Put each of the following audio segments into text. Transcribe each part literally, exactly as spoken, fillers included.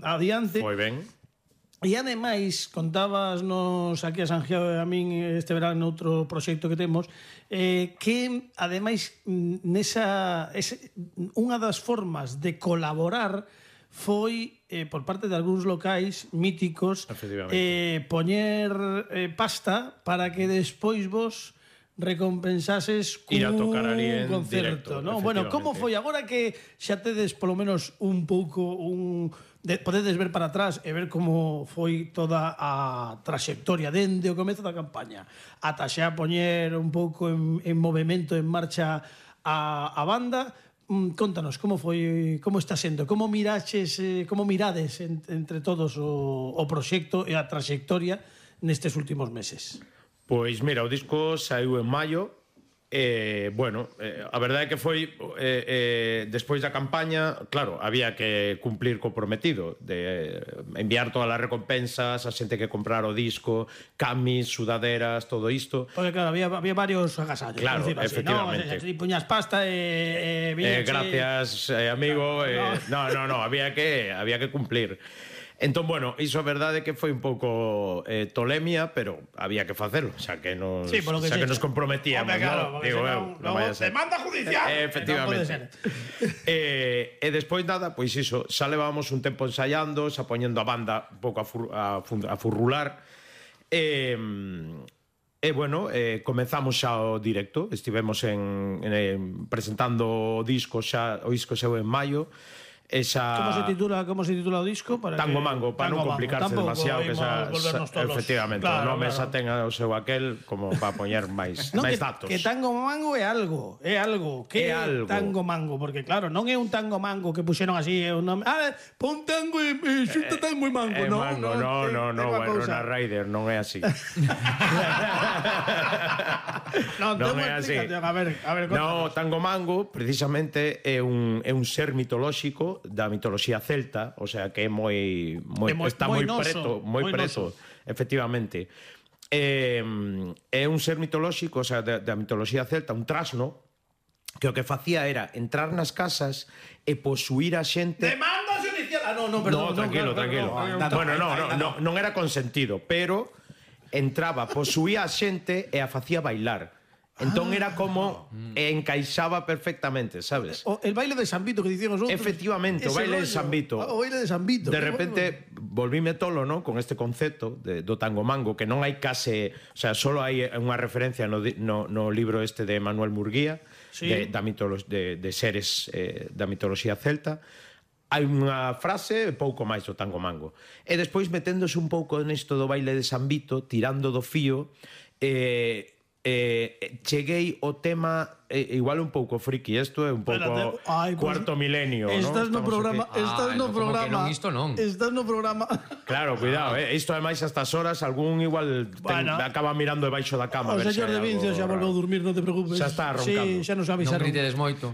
adiante. Foi ben. E ademais, contábasnos aquí a Sangiao e a min este verano outro proxecto que temos, eh, que ademais nesa ese, unha das formas de colaborar foi eh, por parte de algúns locais míticos eh, poñer eh, pasta para que despois vos recompensases cun ir a tocar ali en concerto, directo, ¿no? Bueno, como foi agora que xa tedes polo menos un pouco un de, podedes ver para atrás e ver como foi toda a traxectoria dende o comezo da campaña ata xa poñer un pouco en, en movimento, en marcha a, a banda. Mm, contanos, como foi, como está sendo, como miraches, eh, como mirades en, entre todos o, o proxecto e a traxectoria nestes últimos meses? Pois mira, o disco saiu en maio e, bueno, eh, a verdade é que foi eh, eh, despois da campaña, claro, había que cumplir co prometido de eh, enviar todas as recompensas, a xente que comprar o disco, camis, sudaderas, todo isto. Porque claro, había, había varios agasallos, claro, por así, efectivamente. ¿no? O sea, puñas pasta e... Eh, eh, gracias, eh, amigo. Claro, eh, no, no, no, había que, había que cumplir. Entón, bueno, iso a verdade que foi un pouco eh, tolemia, pero había que facelo, xa que nos, sí, que xa que nos comprometíamos, Hombre, claro, ¿no? Digo, no, eu, no, non vai a ser. Demanda judicial. Eh, efectivamente. No eh, e despois nada, pois iso, xa levábamos un tempo ensaiando, xa poñendo a banda un pouco a, fur, a, a furrular. E... E, bueno, eh, comenzamos xa o directo, estivemos en, en, en presentando o disco xa, o disco seu en maio. Esa... Como se titula, como se titula o disco? Para Tango que... Mango, para non complicarse demasiado, que esa, efectivamente, claro, o nome claro. Xa ten o seu aquel como para poñer máis no, máis que, datos. Que Tango Mango é algo, é algo, que é algo. Tango Mango, porque claro, non é un Tango Mango que puxeron así, é un nome, ah, pon tango e eh, xuta tango e mango, eh, no, mango, no, no, no, no, no, bueno, na Rider non é así. non, non é así. A ver, a ver, no, Tango Mango precisamente é un é un ser mitolóxico da mitoloxía celta, o sea que é moi, moi, moi está moi noso, preto, moi, moi preto, noso. Efectivamente. É, é un ser mitolóxico, o sea, da, da mitoloxía celta, un trasno, que o que facía era entrar nas casas e posuir a xente. Demanda judicial. Ah, no, no, perdón. No, tranquilo, no, tranquilo. No, no, no, bueno, no, no, no, non era consentido, pero entraba, posuía a xente e a facía bailar. Entón era como encaixaba perfectamente, sabes? O el baile de San Vito que dicíamos outros. Efectivamente, o baile de San Vito. O baile de San Vito. De repente volvíme tolo, ¿no? Con este concepto de, do Tango Mango, que non hai case, o sea, solo hai unha referencia no, no, no libro este de Manuel Murguía, sí. de, da mitolo, de, de seres eh, da mitoloxía celta. Hai unha frase e pouco máis do Tango Mango. E despois meténdose un pouco nisto do baile de San Vito, tirando do fío, eh, eh, cheguei o tema eh, igual un pouco friki, isto é un pouco Ay, cuarto pues, milenio, estás ¿no? no programa, aquí. estás ah, no, no programa. Non, isto non. Estás no programa. Claro, cuidado, eh, isto ademais a estas horas algún igual ten, bueno, acaba mirando debaixo da cama. O señor de Vincio xa volveu a dormir, non te preocupes. Xa está roncando. Sí, xa nos avisaron. Non gritedes moito.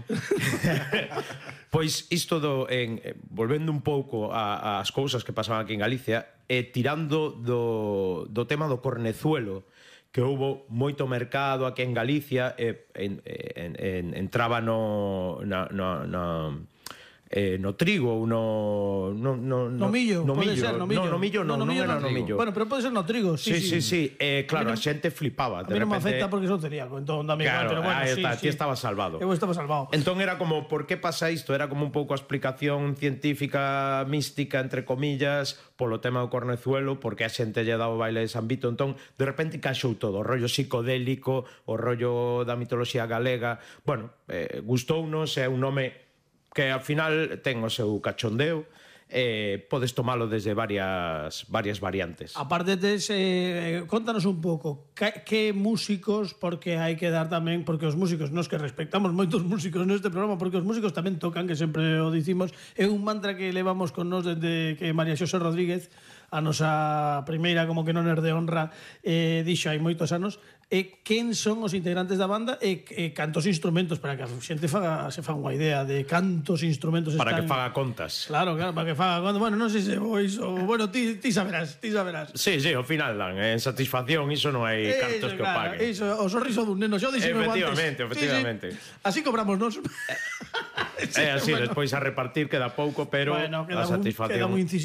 Pois isto do en, eh, volvendo un pouco ás cousas que pasaban aquí en Galicia e eh, tirando do, do tema do cornezuelo, que houbo moito mercado aquí en Galicia e en, en, en, entraba no na, na, na eh, no trigo, no no no no millo, no pode millo, ser, no millo. No, no millo no, no, no era no millo. Bueno, pero pode ser no trigo, sí, sí. Sí, sí, sí, eh, claro, a, a xente flipaba, de repente. A mí non me afecta porque son celíaco, entón dame claro, pero bueno, ahí sí, está, sí. Aquí estaba salvado. Eu estaba salvado. Entón era como, por que pasa isto? Era como un pouco a explicación científica, mística, entre comillas, polo tema do cornezuelo, porque a xente lle daba o baile de San Vito, entón de repente encaixou todo, o rollo psicodélico, o rollo da mitoloxía galega. Bueno, eh, gustounos, é un nome que ao final ten o seu cachondeo, eh, podes tomalo desde varias varias variantes. Aparte tes, eh, contanos un pouco que, que músicos, porque hai que dar tamén, porque os músicos, nos que respectamos moitos músicos neste programa, porque os músicos tamén tocan, que sempre o dicimos, é un mantra que levamos con nos desde que María Xosé Rodríguez, a nosa primeira como que non er de honra, eh, dixo hai moitos anos, e quen son os integrantes da banda e, e cantos instrumentos, para que a xente faga, se faga unha idea de cantos instrumentos para están... que faga contas. Claro, claro, para que faga contas. Bueno, non sei se vos, o, bueno, ti, ti saberás, ti saberás. Sí, sí, ao final dan, en satisfacción, iso non hai eso, cartos que claro, o paguen. Iso, o sorriso dun neno, xo dixeme antes. Efectivamente, efectivamente. Sí, sí. Así cobramos nos. É así, bueno. Despois a repartir queda pouco, pero bueno, queda a satisfacción. Un, queda moi incisivo.